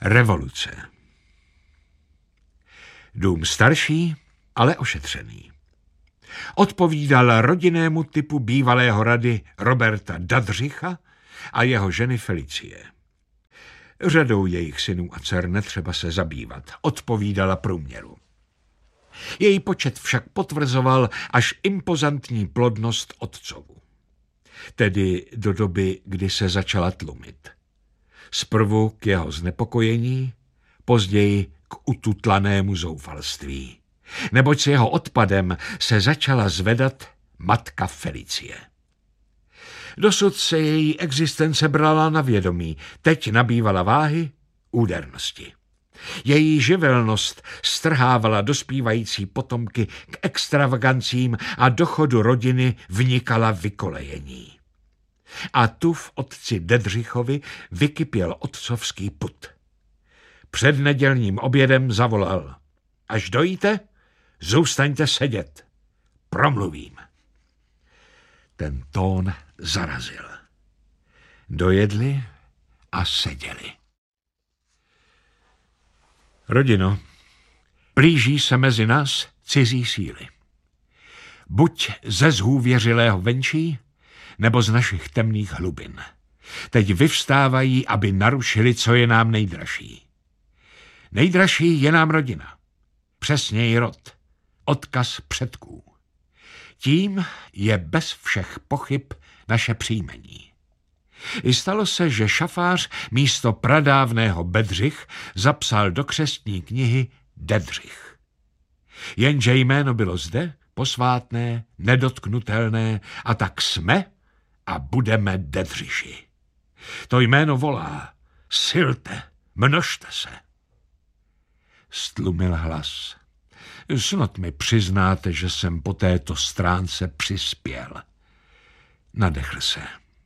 Revoluce. Dům starší, ale ošetřený. Odpovídal rodinnému typu bývalého rady Roberta Dadřicha a jeho ženy Felicie. Řadou jejich synů a dcer netřeba se zabývat, odpovídala průměru. Její počet však potvrzoval až impozantní plodnost otcovu. Tedy do doby, kdy se začala tlumit. Zprvu k jeho znepokojení, později k ututlanému zoufalství. Neboť s jeho odpadem se začala zvedat matka Felicie. Dosud se její existence brala na vědomí, teď nabývala váhy, údernosti. Její živelnost strhávala dospívající potomky k extravagancím a do chodu rodiny vnikala vykolejení. A tu v otci Dedřichovi vykypěl otcovský pud. Před nedělním obědem zavolal: až dojíte, zůstaňte sedět, promluvím. Ten tón zarazil. Dojedli a seděli. Rodino, blíží se mezi nás cizí síly. Buď ze zhůvěřilého venčí, nebo z našich temných hlubin. Teď vyvstávají, aby narušili, co je nám nejdražší. Nejdražší je nám rodina. Přesněji rod. Odkaz předků. Tím je bez všech pochyb naše příjmení. I stalo se, že šafář místo pradávného Bedřich zapsal do křestní knihy Dedřich. Jenže jméno bylo zde posvátné, nedotknutelné, a tak jsme a budeme Dedřiši. To jméno volá: silte, množte se. Stlumil hlas. Snad mi přiznáte, že jsem po této stránce přispěl. Nadechl se.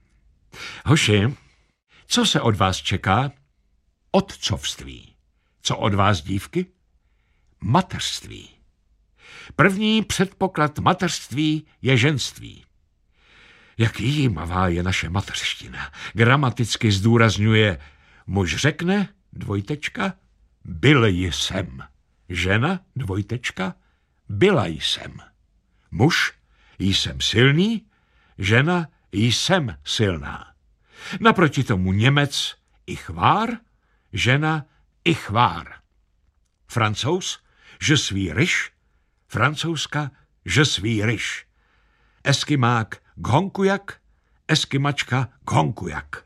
Hoši, co se od vás čeká? Otcovství. Co od vás, dívky? Mateřství. První předpoklad mateřství je ženství. Jak jímavá je naše mateřština. Gramaticky zdůrazňuje: muž řekne, dvojtečka, byl jsem. Žena, dvojtečka, byla jsem. Muž, jsem silný, žena, jsem silná. Naproti tomu Němec, ich war, žena, ich war. Francouz, je suis riche, francouzska, je suis riche. Eskimák, ghonkujak, eskimačka, ghonkujak.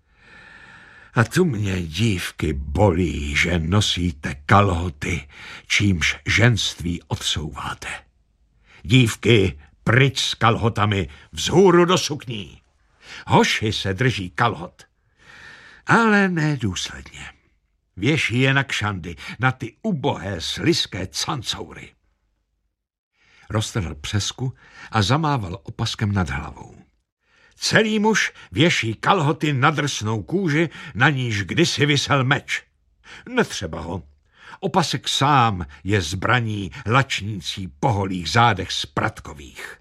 A tu mě, dívky, bolí, že nosíte kalhoty, čímž ženství odsouváte. Dívky, pryč s kalhotami, vzhůru do sukní. Hoši se drží kalhot, ale ne důsledně. Věší je na kšandy, na ty ubohé, slizké cancoury. Roztrhl přesku a zamával opaskem nad hlavou. Celý muž věší kalhoty na drsnou kůži, na níž kdysi visel meč. Netřeba ho. Opasek sám je zbraní lačnící po holých zádech spratkových.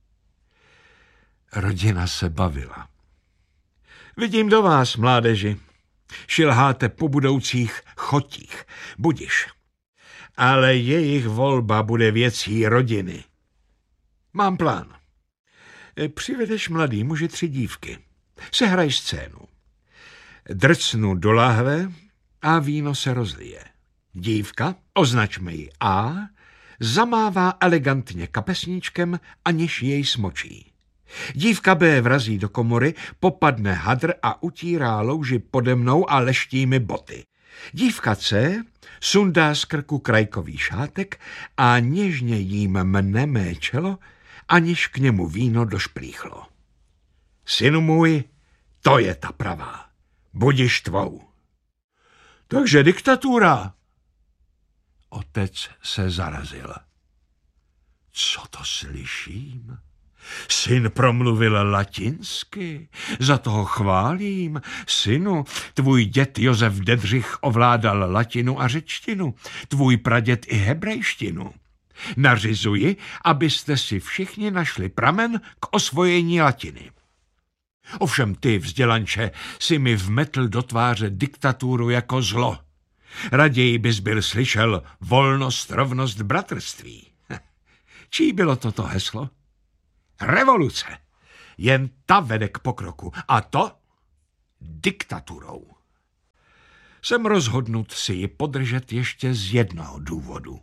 Rodina se bavila. Vidím do vás, mládeži. Šilháte po budoucích chotích. Budiš. Ale jejich volba bude věcí rodiny. Mám plán. Přivedeš mladý muži 3 dívky. Sehraj scénu. Drcnu do lahve a víno se rozlije. Dívka, označme ji A, zamává elegantně kapesníčkem, aniž jej smočí. Dívka B vrazí do komory, popadne hadr a utírá louži pode mnou a leští mi boty. Dívka C sundá z krku krajkový šátek a něžně jím mne mé čelo, aniž k němu víno došplíchlo. Synu můj, to je ta pravá. Budiš tvou. Takže diktatura. Otec se zarazil. Co to slyším? Syn promluvil latinsky, za toho chválím. Synu, tvůj děd Josef Dedřich ovládal latinu a řečtinu, tvůj praděd i hebrejštinu. Nařizuji, abyste si všichni našli pramen k osvojení latiny. Ovšem ty, vzdělanče, si mi vmetl do tváře diktaturu jako zlo. Raději bys byl slyšel volnost, rovnost, bratrství. Čí bylo toto heslo? Revoluce. Jen ta vede k pokroku. A to diktaturou. Jsem rozhodnut si ji podržet ještě z jednoho důvodu.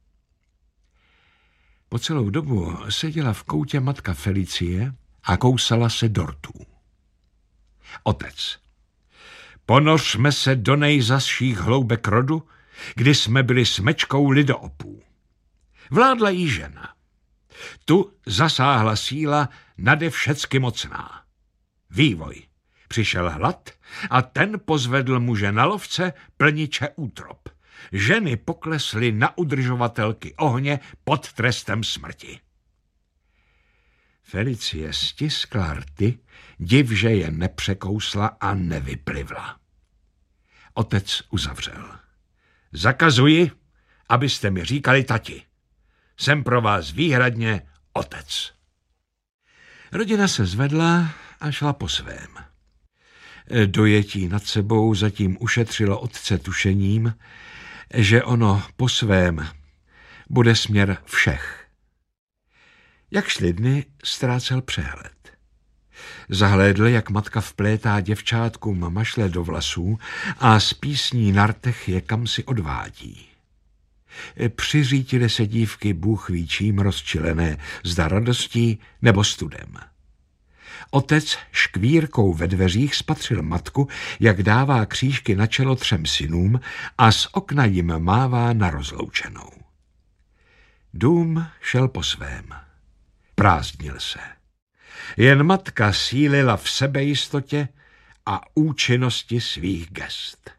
Po celou dobu seděla v koutě matka Felicie a kousala se dortů. Otec. Ponořme se do nejzasších hloubek rodu, kdy jsme byli smečkou lidoopů. Vládla jí žena. Tu zasáhla síla nade všecky mocná. Vývoj. Přišel hlad a ten pozvedl muže na lovce, plniče útrop. Ženy poklesly na udržovatelky ohně pod trestem smrti. Felicie stiskla rty, div, že je nepřekousla a nevyplivla. Otec uzavřel. Zakazuji, abyste mi říkali tati. Jsem pro vás výhradně otec. Rodina se zvedla a šla po svém. Dojetí nad sebou zatím ušetřilo otce tušením, že ono po svém bude směr všech. Jak šly dny, ztrácel přehled. Zahlédl, jak matka vplétá děvčátkům mašle do vlasů a s písní na rtech je kam si odvádí. Přiřítily se dívky bůh ví čím rozčilené, zda radostí nebo studem. Otec škvírkou ve dveřích spatřil matku, jak dává křížky na čelo 3 synům a z okna jim mává na rozloučenou. Dům šel po svém. Prázdnil se. Jen matka sílila v sebejistotě a účinnosti svých gest.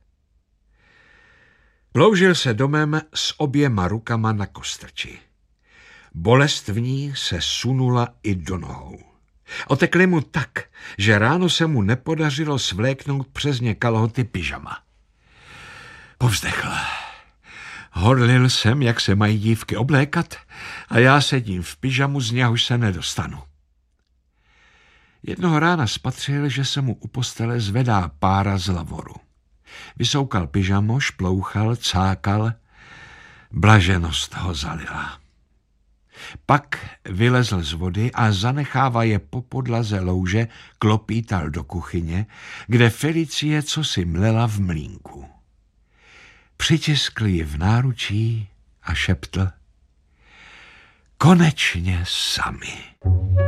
Ploužil se domem s oběma rukama na kostrči. Bolest v ní se sunula i do nohou. Otekly mu tak, že ráno se mu nepodařilo svléknout přes ně kalhoty pyžama. Povzdechl. Horlil jsem, jak se mají dívky oblékat, a já sedím v pyžamu, z něhož se nedostanu. Jednoho rána spatřil, že se mu u postele zvedá pára z lavoru. Vysoukal pyžamo, šplouchal, cákal, blaženost ho zalila. Pak vylezl z vody a zanechává je po podlaze louže, klopítal do kuchyně, kde Felicie cosi mlela v mlýnku. Přitiskl ji v náručí a šeptl: konečně sami.